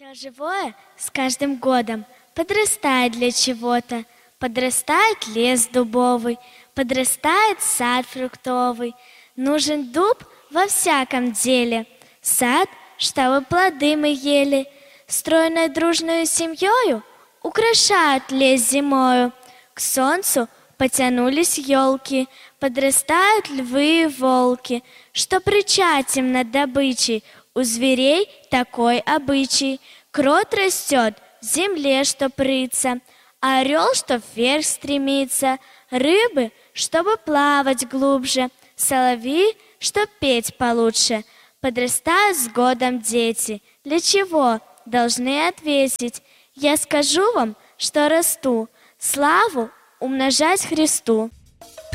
Все живое с каждым годом подрастает для чего-то. Подрастает лес дубовый, подрастает сад фруктовый. Нужен дуб во всяком деле, сад, чтобы плоды мы ели. Стройной дружной семьёю украшают лес зимою. К солнцу потянулись елки, подрастают львы и волки. Что рычать им над добычей, у зверей такой обычай. Крот растет в земле, что рыться, орел, что вверх стремится, рыбы, чтобы плавать глубже, соловьи, чтоб петь получше. Подрастают с годом дети. Для чего? Должны ответить. Я скажу вам, что расту, славу умножать Христу.